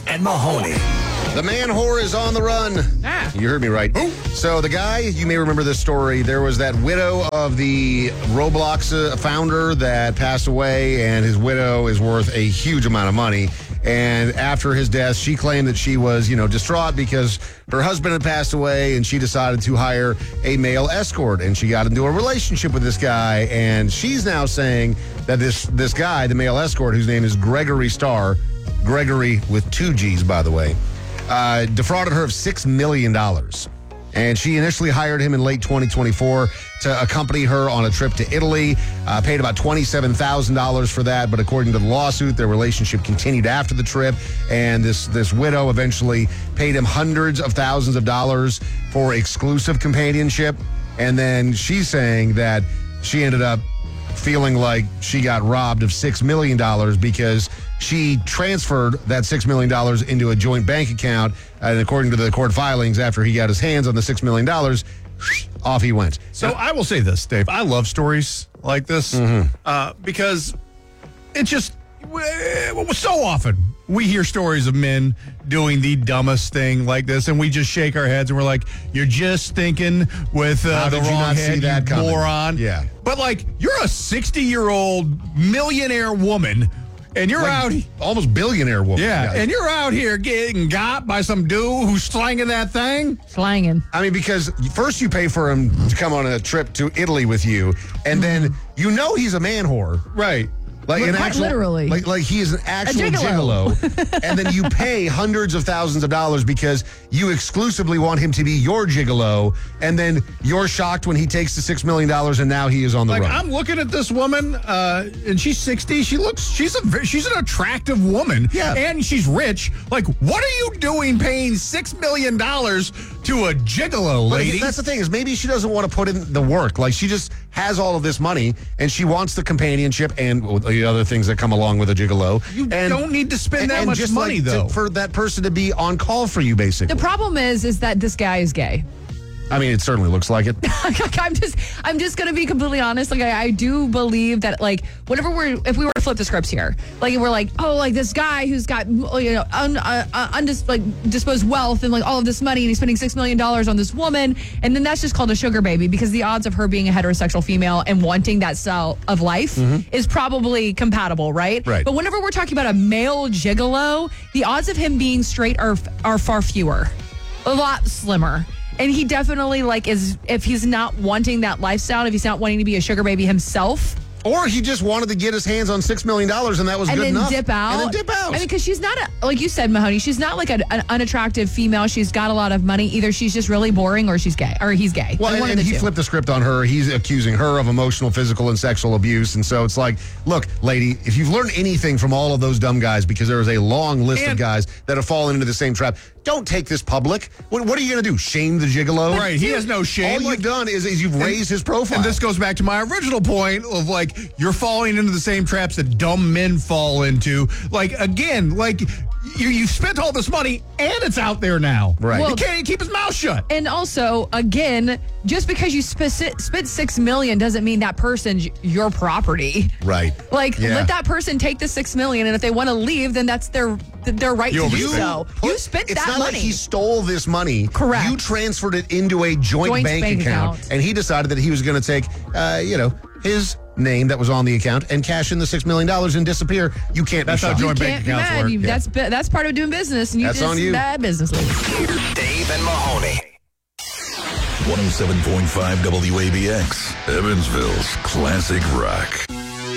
and Mahoney. The man whore is on the run. You heard me right. Who? So the guy, you may remember this story. There was that widow of the Roblox founder that passed away, and his widow is worth a huge amount of money. And after his death, she claimed that she was, distraught because her husband had passed away, and she decided to hire a male escort. And she got into a relationship with this guy, and she's now saying that this guy, the male escort, whose name is Gregory Starr, Gregory with 2 G's, by the way, defrauded her of $6 million. And she initially hired him in late 2024 to accompany her on a trip to Italy, paid about $27,000 for that. But according to the lawsuit, their relationship continued after the trip. And this widow eventually paid him hundreds of thousands of dollars for exclusive companionship. And then she's saying that she ended up feeling like she got robbed of $6 million because she transferred that $6 million into a joint bank account. And according to the court filings, after he got his hands on the $6 million, off he went. So I will say this, Dave. I love stories like this because it's just so often we hear stories of men doing the dumbest thing like this, and we just shake our heads and we're like, "You're just thinking with the wrong head, you moron." Yeah. But you're a 60-year-old millionaire woman. And you're out almost billionaire woman. Yeah, and you're out here getting got by some dude who's slanging that thing. Slanging. I mean, because first you pay for him to come on a trip to Italy with you, and then he's a man whore. Right. Literally. Like he is an actual gigolo. And then you pay hundreds of thousands of dollars because you exclusively want him to be your gigolo. And then you're shocked when he takes the $6 million and now he is on the run. I'm looking at this woman, and she's 60. She's an attractive woman. Yeah. And she's rich. What are you doing paying $6 million to a gigolo, lady? But that's the thing, is maybe she doesn't want to put in the work. She just has all of this money and she wants the companionship and the other things that come along with a gigolo. You don't need to spend that much money, though. For that person to be on call for you, basically. The problem is that this guy is gay. I mean, it certainly looks like it. I'm just going to be completely honest. I do believe that, if we were to flip the scripts here, we're this guy who's got, disposed wealth and all of this money, and he's spending $6 million on this woman, and then that's just called a sugar baby because the odds of her being a heterosexual female and wanting that style of life is probably compatible, right? Right. But whenever we're talking about a male gigolo, the odds of him being straight are far fewer, a lot slimmer. And he definitely, if he's not wanting that lifestyle, if he's not wanting to be a sugar baby himself. Or he just wanted to get his hands on $6 million and that was good enough. And then dip out. I mean, because she's not, like you said, Mahoney, she's not an unattractive female. She's got a lot of money. Either she's just really boring or she's gay, or he's gay. Well, and he flipped the script on her. He's accusing her of emotional, physical, and sexual abuse. And so it's look, lady, if you've learned anything from all of those dumb guys, because there is a long list of guys that have fallen into the same trap, don't take this public. What are you going to do? Shame the gigolo? Right. He has no shame. All you've done is you've raised his profile. And this goes back to my original point of you're falling into the same traps that dumb men fall into. You spent all this money and it's out there now. Right. Well, he can't even keep his mouth shut. And also, again, just because you spent $6 million doesn't mean that person's your property. Right. Let that person take the $6 million, and if they want to leave, then that's their right to do so. You spent that money. It's not like he stole this money. Correct. You transferred it into a joint bank account, and he decided that he was going to take, his name that was on the account and cash in the $6 million and disappear. You can't. That's how joint bank accounts work. That's part of doing business, and that's on you. Bad business. Dave and Mahoney. 107.5 WABX, Evansville's classic rock.